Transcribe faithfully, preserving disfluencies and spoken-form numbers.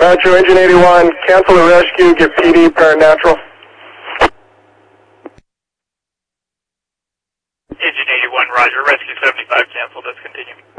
Roger, engine eighty-one, cancel the rescue, get P D paranatural. Engine eighty-one, Roger, rescue seventy-five canceled, let's continue.